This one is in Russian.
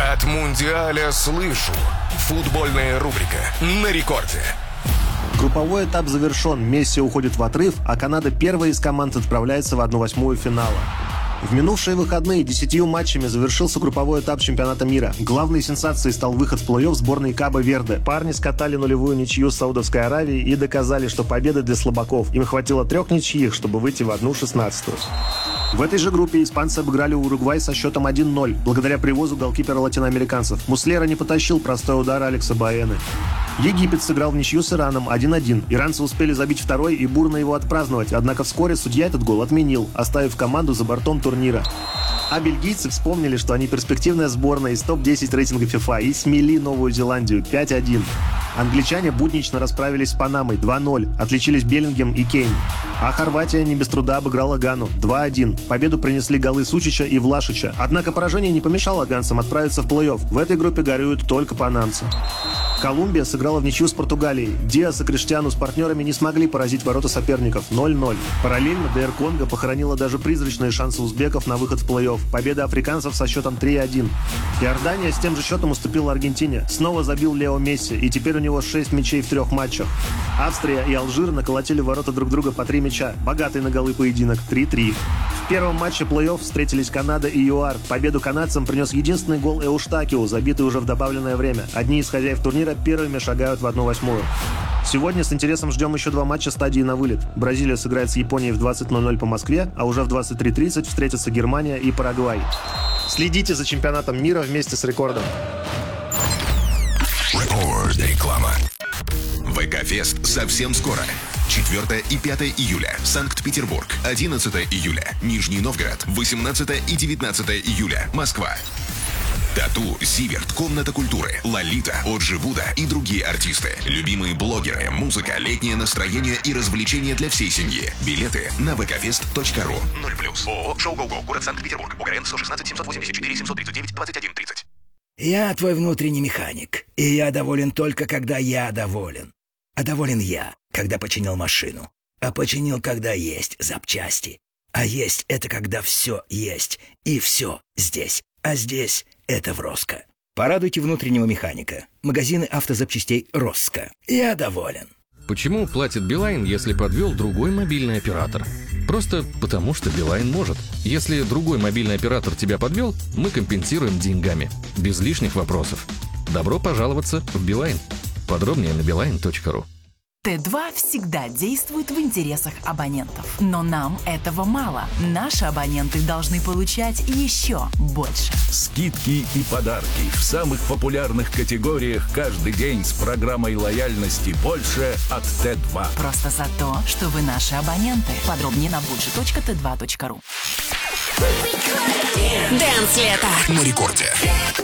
От Мундиаля слышу. Футбольная рубрика на рекорде. Групповой этап завершен, Месси уходит в отрыв, а Канада, первая из команд, отправляется в 1/8 финала. В минувшие выходные 10 матчами завершился групповой этап чемпионата мира. Главной сенсацией стал выход в плей-офф сборной Кабо-Верде. Парни скатали нулевую ничью с Саудовской Аравией и доказали, что победа для слабаков. Им хватило 3 ничьих, чтобы выйти в 1/16. В этой же группе испанцы обыграли Уругвай со счетом 1-0, благодаря привозу голкипера латиноамериканцев. Муслера не потащил простой удар Алекса Баэны. Египет сыграл в ничью с Ираном 1-1. Иранцы успели забить второй и бурно его отпраздновать, однако вскоре судья этот гол отменил, оставив команду за бортом турнира. А бельгийцы вспомнили, что они перспективная сборная из топ-10 рейтинга FIFA и смели Новую Зеландию 5-1. Англичане буднично расправились с Панамой 2-0, отличились Беллингем и Кейн. А Хорватия не без труда обыграла Гану 2-1. Победу принесли голы Сучича и Влашича. Однако поражение не помешало ганцам отправиться в плей-офф. В этой группе горюют только панамцы. Колумбия сыграла в ничью с Португалией. Диас и Криштиану с партнерами не смогли поразить ворота соперников 0-0. Параллельно ДР Конго похоронила даже призрачные шансы узбеков на выход в плей-офф. Победа африканцев со счетом 3-1. Иордания с тем же счетом уступила Аргентине. Снова забил Лео Месси, и теперь у него 6 мячей в 3 матчах. Австрия и Алжир наколотили в ворота друг друга по 3 мяча. Богатый на голы поединок 3-3. В первом матче плей-офф встретились Канада и ЮАР. Победу канадцам принес единственный гол Эуштакио, забитый уже в добавленное время. Одни из хозяев турнира первыми шагают в 1/8. Сегодня с интересом ждем еще 2 матча стадии на вылет. Бразилия сыграет с Японией в 20:00 по Москве, а уже в 23:30 встретятся Германия и Парагвай. Следите за чемпионатом мира вместе с Рекордом. Реклама. ВК-фест совсем скоро. 4 и 5 июля. Санкт-Петербург. 11 июля. Нижний Новгород. 18 и 19 июля. Москва. Тату, Зиверт, Комната культуры, Лолита, Оджи Буда и другие артисты. Любимые блогеры, музыка, летнее настроение и развлечения для всей семьи. Билеты на vkfest.ru. 0+. ООО «Шоу Гоу Гоу», город Санкт-Петербург. УГРН 116 784 739 2130. Я твой внутренний механик, и я доволен только, когда я доволен. А доволен я, когда починил машину. А починил, когда есть запчасти. А есть — это когда все есть, и все здесь. А здесь — это в Роско. Порадуйте внутреннего механика. Магазины автозапчастей Роско. Я доволен. Почему платит Билайн, если подвел другой мобильный оператор? Просто потому, что Билайн может. Если другой мобильный оператор тебя подвел, мы компенсируем деньгами. Без лишних вопросов. Добро пожаловаться в Билайн. Подробнее на beeline.ru. Т2 всегда действует в интересах абонентов. Но нам этого мало. Наши абоненты должны получать еще больше. Скидки и подарки в самых популярных категориях каждый день с программой лояльности «Больше» от Т2. Просто за то, что вы наши абоненты. Подробнее на budget.t2.ru. Дэнс лето На рекорде.